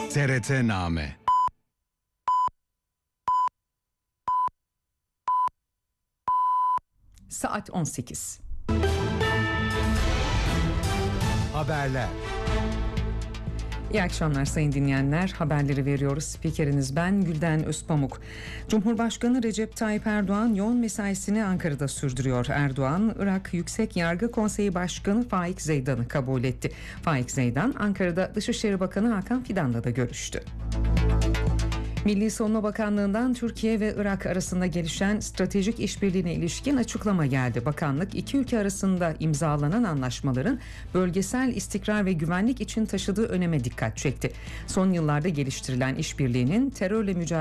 TRT-Name. Saat 18. Haberler. İyi akşamlar sayın dinleyenler. Haberleri veriyoruz. Spikeriniz ben Gülden Özpamuk. Cumhurbaşkanı Recep Tayyip Erdoğan yoğun mesaisini Ankara'da sürdürüyor. Erdoğan, Irak Yüksek Yargı Konseyi Başkanı Faik Zeydan'ı kabul etti. Faik Zeydan, Ankara'da Dışişleri Bakanı Hakan Fidan'la da görüştü. Milli Savunma Bakanlığı'ndan Türkiye ve Irak arasında gelişen stratejik işbirliğine ilişkin açıklama geldi. Bakanlık iki ülke arasında imzalanan anlaşmaların bölgesel istikrar ve güvenlik için taşıdığı öneme dikkat çekti. Son yıllarda geliştirilen işbirliğinin terörle mücadele